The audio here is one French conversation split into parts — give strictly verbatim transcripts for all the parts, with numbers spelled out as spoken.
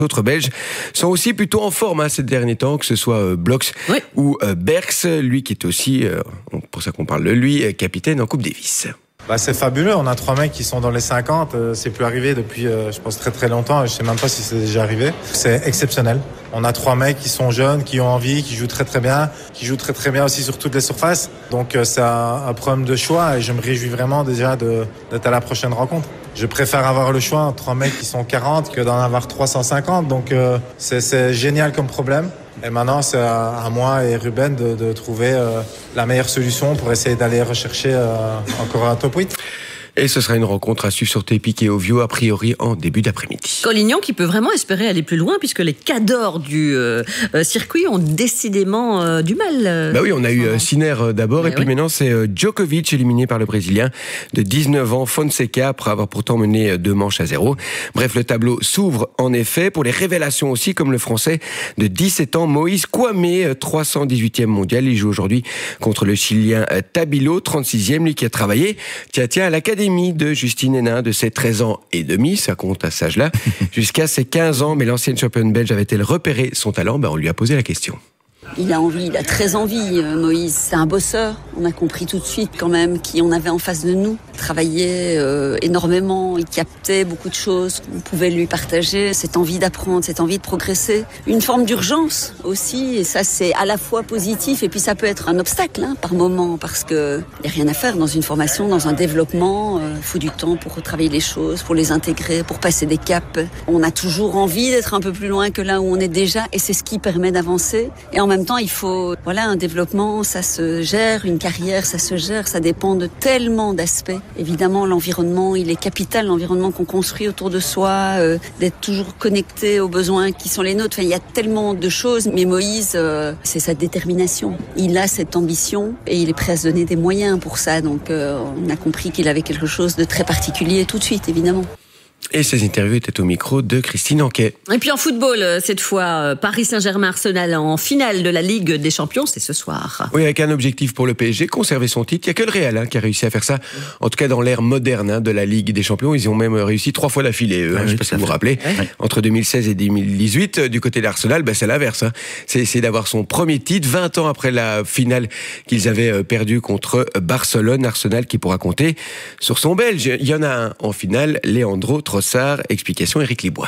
D'autres Belges sont aussi plutôt en forme hein, ces derniers temps, que ce soit euh, Bloks oui. ou euh, Berks, lui qui est aussi, euh, pour ça qu'on parle de lui, euh, capitaine en Coupe Davis. Bah c'est fabuleux, on a trois mecs qui sont dans les cinquante, euh, c'est plus arrivé depuis euh, je pense très très longtemps, je sais même pas si c'est déjà arrivé. C'est exceptionnel. On a trois mecs qui sont jeunes, qui ont envie, qui jouent très très bien, qui jouent très très bien aussi sur toutes les surfaces. Donc euh, c'est un, un problème de choix et je me réjouis vraiment déjà de, d'être à la prochaine rencontre. Je préfère avoir le choix entre trois mecs qui sont quarante que d'en avoir trois cent cinquante, donc euh, c'est, c'est génial comme problème. Et maintenant, c'est à moi et Ruben de, de trouver euh, la meilleure solution pour essayer d'aller rechercher euh, encore un top huit. Et ce sera une rencontre à suivre sur Tepic et Ovio, a priori en début d'après-midi. Collignon qui peut vraiment espérer aller plus loin, puisque les cadors du euh, circuit ont décidément euh, du mal. Euh, bah oui, on a eu euh, Sinner euh, d'abord, Mais et puis oui. maintenant c'est euh, Djokovic éliminé par le Brésilien de dix-neuf ans, Fonseca, après avoir pourtant mené euh, deux manches à zéro. Bref, le tableau s'ouvre en effet, pour les révélations aussi, comme le Français de dix-sept ans, Moïse Kouame, euh, trois cent dix-huitième mondial. Il joue aujourd'hui contre le Chilien euh, Tabilo, trente-sixième, lui qui a travaillé, tiens, tiens, à l'Académie de Justine Hénin de ses treize ans et demi, ça compte à cet âge-là, jusqu'à ses quinze ans. Mais l'ancienne championne belge avait-elle repéré son talent? Ben, on lui a posé la question. Il a envie, il a très envie, Moïse. C'est un bosseur. On a compris tout de suite quand même qui on avait en face de nous. Il travaillait euh, énormément, il captait beaucoup de choses. On pouvait lui partager cette envie d'apprendre, cette envie de progresser. Une forme d'urgence aussi, et ça c'est à la fois positif et puis ça peut être un obstacle hein, par moment, parce que il n'y a rien à faire dans une formation, dans un développement. Il euh, faut du temps pour retravailler les choses, pour les intégrer, pour passer des caps. On a toujours envie d'être un peu plus loin que là où on est déjà, et c'est ce qui permet d'avancer. Et en même En même temps, il faut, voilà, un développement, ça se gère, une carrière, ça se gère, ça dépend de tellement d'aspects. Évidemment, l'environnement, il est capital, l'environnement qu'on construit autour de soi, euh, d'être toujours connecté aux besoins qui sont les nôtres. Enfin, il y a tellement de choses, mais Moïse, euh, c'est sa détermination. Il a cette ambition et il est prêt à se donner des moyens pour ça. Donc, euh, on a compris qu'il avait quelque chose de très particulier tout de suite, évidemment. Et ces interviews étaient au micro de Christine Anquet. Et puis en football, cette fois, Paris Saint-Germain-Arsenal en finale de la Ligue des Champions, c'est ce soir. Oui, avec un objectif pour le P S G, conserver son titre. Il n'y a que le Real hein, qui a réussi à faire ça, en tout cas dans l'ère moderne hein, de la Ligue des Champions. Ils ont même réussi trois fois d'affilée, eux, hein, oui, je ne sais pas si vous vous rappelez. Oui. Entre deux mille seize et deux mille dix-huit, du côté d'Arsenal, bah, c'est l'inverse. Hein. C'est essayer d'avoir son premier titre, vingt ans après la finale qu'ils avaient perdue contre Barcelone. Arsenal qui pourra compter sur son Belge. Il y en a un en finale, Leandro Trossard. Explication Éric Libois.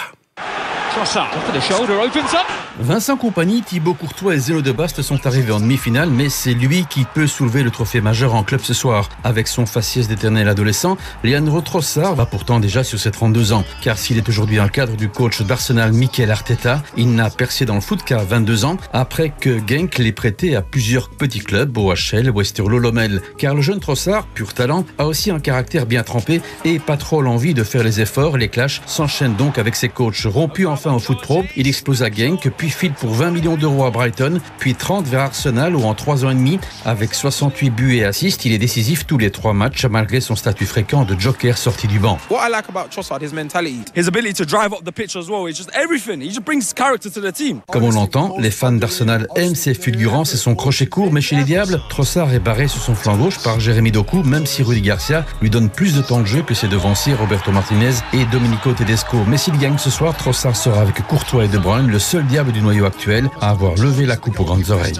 Vincent Kompany, Thibaut Courtois et Zeno de Bast sont arrivés en demi-finale, mais c'est lui qui peut soulever le trophée majeur en club ce soir. Avec son faciès d'éternel adolescent, Leandro Trossard va pourtant déjà sur ses trente-deux ans. Car s'il est aujourd'hui dans le cadre du coach d'Arsenal, Mikel Arteta, il n'a percé dans le foot qu'à vingt-deux ans, après que Genk l'ait prêté à plusieurs petits clubs, O H L, Westerlo, Lommel. Car le jeune Trossard, pur talent, a aussi un caractère bien trempé et pas trop l'envie de faire les efforts. Les clashs s'enchaînent donc avec ses coachs. Rompu enfin au foot pro, il explose à Genk, puis file pour vingt millions d'euros à Brighton, puis trente vers Arsenal où en trois ans et demi, avec soixante-huit buts et assists, il est décisif tous les trois matchs malgré son statut fréquent de joker sorti du banc. What I like about Trossard, his mentality, his ability to drive up the pitch as well, it's just everything. He just brings character to the team. Comme on l'entend, les fans d'Arsenal aiment ses fulgurances et son crochet court, mais chez les Diables, Trossard est barré sur son flanc gauche par Jérémy Doku, même si Rudy Garcia lui donne plus de temps de jeu que ses devanciers Roberto Martinez et Domenico Tedesco. Mais s'il gagne ce soir, Trossard sera avec Courtois et De Bruyne le seul diable du noyau actuel à avoir levé la coupe aux grandes oreilles.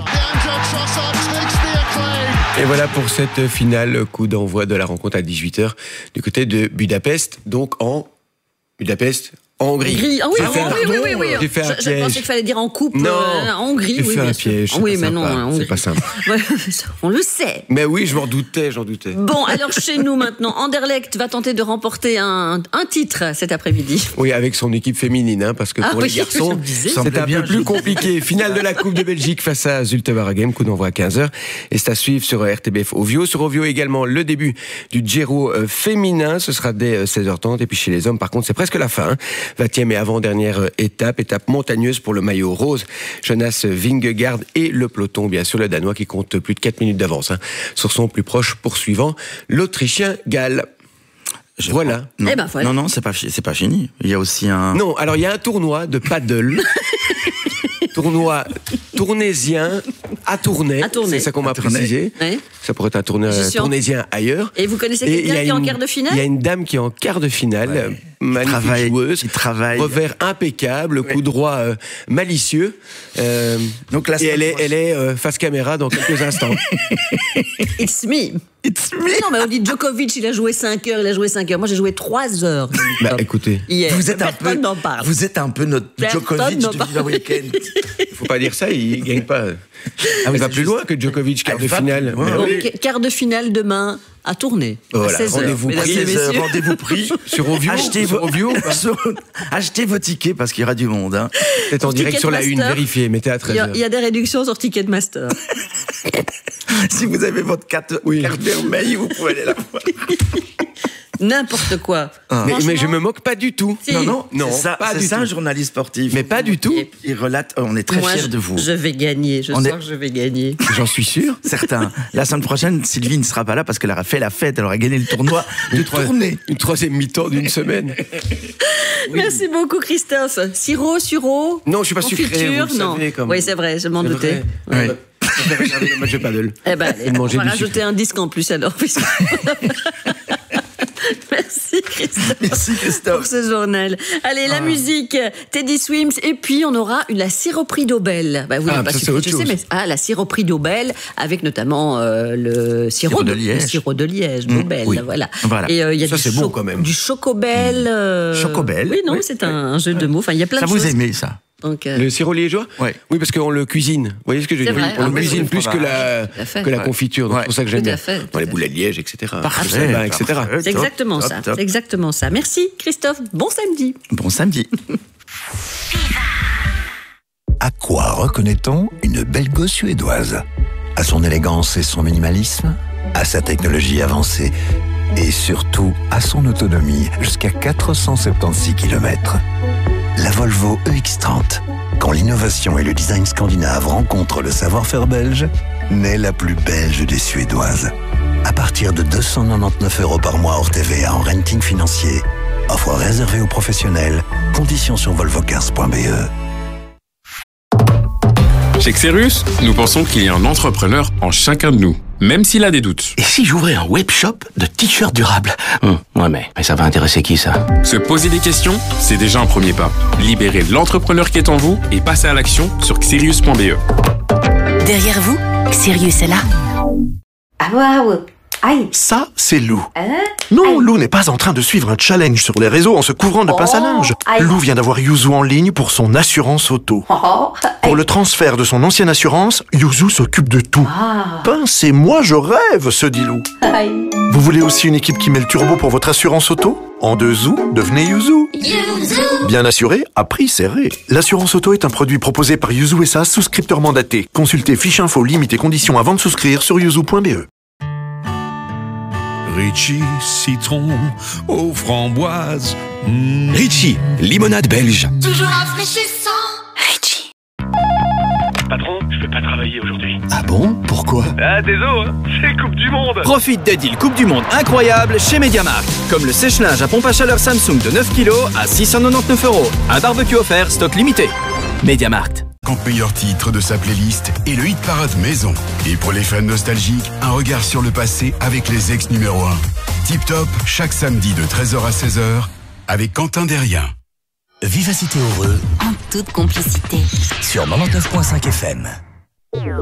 Et voilà pour cette finale, coup d'envoi de la rencontre à dix-huit heures du côté de Budapest, donc en Budapest, en Hongrie. Hongrie. Ah oui, J'ai fait oui, un, oui, oui, oui, oui. J'ai fait un je, piège. je pensais qu'il fallait dire en coupe. Non, euh, en Hongrie. J'ai oui, fait un bien sûr. piège. Oui, mais sympa. non, c'est pas simple. On le sait. Mais oui, je m'en doutais, j'en doutais. Bon, alors chez nous maintenant, Anderlecht va tenter de remporter un, un titre cet après-midi. Oui, avec son équipe féminine, hein, parce que ah, pour oui, les garçons, c'est un bien, peu plus compliqué. Finale de la Coupe de Belgique face à Zulte Waregem, coup d'envoi à quinze heures. Et c'est à suivre sur R T B F Ovio. Sur Ovio également, le début du Giro féminin, ce sera dès seize heures trente. Et puis chez les hommes, par contre, c'est presque la fin. Hein. vingtième et avant-dernière étape, étape montagneuse pour le maillot rose. Jonas Vingegaard et le peloton, bien sûr, le Danois qui compte plus de quatre minutes d'avance hein, sur son plus proche poursuivant, l'Autrichien Gall. Je voilà. Non, eh ben, voilà. non, non, c'est pas, c'est pas fini. Il y a aussi un... Non, alors il y a un tournoi de paddle. tournoi tournésien à Tournai. À Tournai. C'est ça qu'on m'a précisé. Ouais. Ça pourrait être un tourneur, tournésien ailleurs. Et vous connaissez quelqu'un qui est en quart de finale? Il y a une dame qui est en quart de finale, ouais. magnifique travaille, joueuse, qui travaille. revers impeccable, ouais. coup droit euh, malicieux. Euh, Donc là, et elle est, elle est euh, face caméra dans quelques instants. It's me. It's me. Non, mais on dit Djokovic, il a joué cinq heures, il a joué cinq heures. Moi, j'ai joué trois heures. Bah, écoutez, hier. Vous êtes un peu, n'en parle. vous êtes un peu notre Personne Djokovic du Viva Weekend. Il faut pas dire ça, il gagne pas. Ah, il va plus juste... loin que Djokovic, quart de finale. Ouais, Donc, oui. quart de finale demain à tourner. Voilà, à seize heures. Rendez-vous pris. Rendez-vous pris. Sur Ovio. Achetez, sur vos... Ovio, sur... Achetez vos tickets parce qu'il y aura du monde. Hein. C'est en direct sur la une, vérifiez, mettez à treize heures. Il y, y a des réductions sur Ticketmaster. Si vous avez votre carte, oui. carte vermeille, vous pouvez aller la voir. N'importe quoi. Ah. Mais, mais je me moque pas du tout. Si. Non, non, non c'est ça, pas c'est du ça tout. un journaliste sportif. Mais pas du tout. Il relate, on est très Moi, fiers je, de vous. Je vais gagner, je on sens est... que je vais gagner. J'en suis sûr. Certain. La semaine prochaine, Sylvie ne sera pas là parce qu'elle aura fait la fête, elle aura gagné le tournoi de une tournée. Une troisième mi-temps d'une semaine. Oui. Merci beaucoup, Christophe. Sirop, sureau? Non, je suis pas sucré. Vous non. savez, comme... Oui, c'est vrai, je m'en doutais. Oui. Je vais regarder le match de paddle. Eh ben, allez, on va rajouter sucre. Un disque en plus alors. Puisque... Merci Christophe. Merci Christophe. Pour ce journal. Allez, la ah. musique, Teddy Swims, et puis on aura la siroperie d'Aubel. Bah, vous ah, n'avez pas ça, su, je sais, mais ah, la siroperie d'Aubel, avec notamment euh, le sirop, sirop de Liège. Le sirop de Liège, d'Aubel, mmh, oui. voilà. voilà. Et euh, il y a ça, du, c'est cho- bon, quand même. du chocobel. Euh... Chocobel. Oui, non, oui, c'est oui. Un, un jeu de mots. Enfin, il y a plein ça de choses. Ça vous aimez ça? Donc, euh... Le sirop liégeois? ouais. Oui, parce qu'on le cuisine. Vous voyez ce que je veux dire? Vrai, On ah, le oui, cuisine oui, plus que la, que la confiture. Donc ouais. C'est pour ça que j'aime bien. Bon, les boulettes de Liège, et cetera. Parfait, bah, et cetera. Parfait, c'est exactement top, ça. Top. C'est exactement ça. Merci Christophe. Bon samedi. Bon samedi. À quoi reconnaît-on une belle gosse suédoise? À son élégance et son minimalisme? À sa technologie avancée? Et surtout à son autonomie jusqu'à quatre cent soixante-seize kilomètres. La Volvo E X trente, quand l'innovation et le design scandinave rencontrent le savoir-faire belge, naît la plus belge des Suédoises. À partir de deux cent quatre-vingt-dix-neuf euros par mois hors T V A en renting financier. Offre réservée aux professionnels. Conditions sur volvocars point b e. Chez Xerus, nous pensons qu'il y a un entrepreneur en chacun de nous, même s'il a des doutes. Et si j'ouvrais un webshop de t-shirts durables? hum, Ouais, mais, mais ça va intéresser qui, ça? Se poser des questions, c'est déjà un premier pas. Libérez l'entrepreneur qui est en vous et passez à l'action sur xerius point b e. Derrière vous, Xerius est là. Ah waouh! Aïe. Ça, c'est Lou. Hein? Non, Aïe. Lou n'est pas en train de suivre un challenge sur les réseaux en se couvrant de oh. pince à linge. Aïe. Lou vient d'avoir Yuzu en ligne pour son assurance auto. Oh. Pour le transfert de son ancienne assurance, Yuzu s'occupe de tout. Ah. Pince et moi, je rêve, se dit Lou. Aïe. Vous voulez aussi une équipe qui met le turbo pour votre assurance auto? En deux zou, devenez Yuzu. Yuzu. Bien assuré, à prix serré. L'assurance auto est un produit proposé par Yuzu S A, souscripteur mandaté. Consultez fiche info, limite et conditions avant de souscrire sur yuzu point b e. Ritchie, citron aux framboises. Mmh. Ritchie, limonade belge. Toujours rafraîchissant. Ritchie. Patron, je peux pas travailler aujourd'hui. Ah bon? Pourquoi? Ah, désolé, hein, c'est Coupe du Monde. Profite des deals Coupe du Monde incroyables chez Mediamarkt. Comme le sèche-linge à pompe à chaleur Samsung de neuf kilos à six cent quatre-vingt-dix-neuf euros. Un barbecue offert, stock limité. Mediamarkt. cinquante meilleurs titres de sa playlist et le hit parade maison. Et pour les fans nostalgiques, un regard sur le passé avec les ex numéro un. Tip Top, chaque samedi de treize heures à seize heures, avec Quentin Derrien. Vivacité heureux. En toute complicité. Sur quatre-vingt-neuf virgule cinq F M.